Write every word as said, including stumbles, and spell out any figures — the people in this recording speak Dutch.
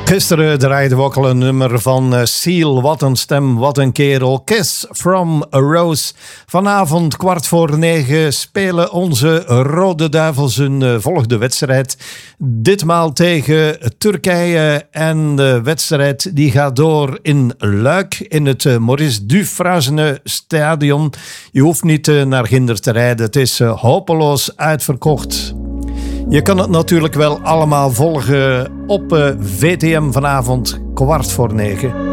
Gisteren draaiden we ook al een nummer van uh, Seal. Wat een stem, wat een kerel. Kiss from a Rose. Vanavond kwart voor negen spelen onze Rode Duivels hun uh, volgende wedstrijd. Ditmaal tegen Turkije. En de wedstrijd die gaat door in Luik in het uh, Maurice Dufresne Stadion. Je hoeft niet uh, naar Ginder te rijden. Het is uh, hopeloos uitverkocht. Je kan het natuurlijk wel allemaal volgen op uh, V T M vanavond kwart voor negen.